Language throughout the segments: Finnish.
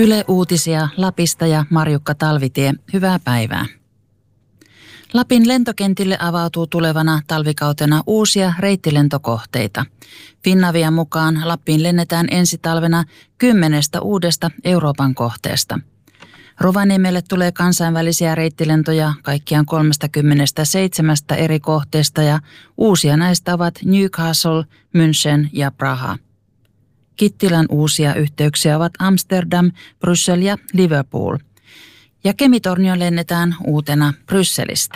Yle Uutisia Lapista ja Marjukka Talvitie, hyvää päivää. Lapin lentokentille avautuu tulevana talvikautena uusia reittilentokohteita. Finnavian mukaan Lappiin lennetään ensi talvena 10 uudesta Euroopan kohteesta. Rovaniemelle tulee kansainvälisiä reittilentoja kaikkiaan 37 eri kohteesta ja uusia näistä ovat Newcastle, München ja Praha. Kittilän uusia yhteyksiä ovat Amsterdam, Bryssel ja Liverpool. Ja Kemi-Tornioon lennetään uutena Brysselistä.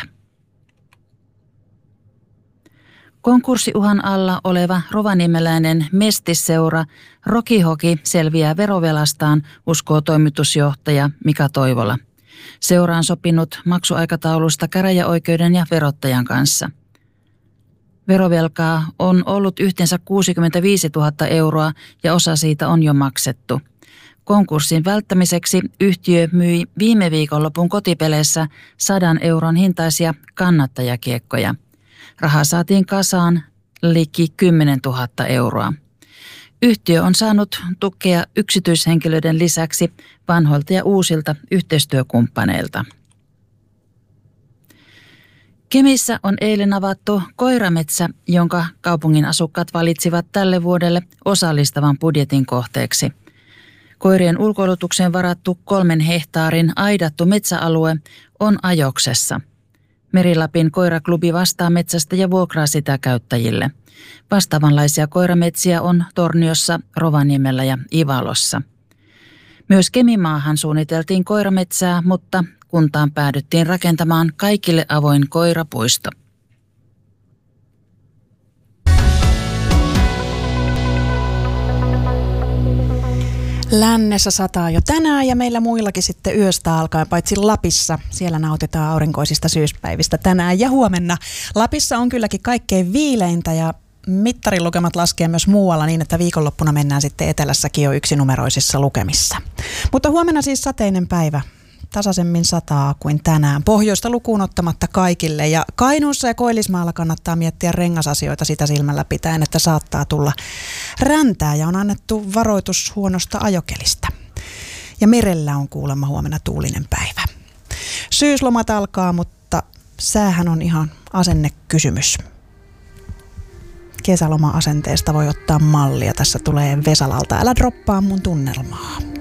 Konkurssiuhan alla oleva rovaniemeläinen mestisseura Rokihoki selviää verovelastaan, uskoo toimitusjohtaja Mika Toivola. Seura on sopinut maksuaikataulusta käräjäoikeuden ja verottajan kanssa. Verovelkaa on ollut yhteensä 65 000 euroa ja osa siitä on jo maksettu. Konkurssin välttämiseksi yhtiö myi viime viikonlopun kotipeleissä 100 euron hintaisia kannattajakiekkoja. Rahaa saatiin kasaan liki 10 000 euroa. Yhtiö on saanut tukea yksityishenkilöiden lisäksi vanhoilta ja uusilta yhteistyökumppaneilta. Kemissä on eilen avattu koirametsä, jonka kaupungin asukkaat valitsivat tälle vuodelle osallistavan budjetin kohteeksi. Koirien ulkoilutukseen varattu 3 hehtaarin aidattu metsäalue on ajoksessa. Meri-Lapin koiraklubi vastaa metsästä ja vuokraa sitä käyttäjille. Vastaavanlaisia koirametsiä on Torniossa, Rovaniemellä ja Ivalossa. Myös Kemimaahan suunniteltiin koirametsää, mutta kuntaan päädyttiin rakentamaan kaikille avoin koirapuisto. Lännessä sataa jo tänään ja meillä muillakin sitten yöstä alkaen, paitsi Lapissa. Siellä nautitaan aurinkoisista syyspäivistä tänään ja huomenna. Lapissa on kylläkin kaikkein viileintä ja mittarilukemat laskee myös muualla niin, että viikonloppuna mennään sitten etelässäkin jo yksinumeroisissa lukemissa. Mutta huomenna siis sateinen päivä. Tasaisemmin sataa kuin tänään. Pohjoista lukuun ottamatta kaikille. Ja Kainuussa ja Koillismaalla kannattaa miettiä rengasasioita sitä silmällä pitäen, että saattaa tulla räntää ja on annettu varoitus huonosta ajokelistä. Ja merellä on kuulemma huomenna tuulinen päivä. Syyslomat alkaa, mutta säähän on ihan asennekysymys. Kesäloma-asenteesta voi ottaa mallia. Tässä tulee Vesalalta. Älä droppaa mun tunnelmaa.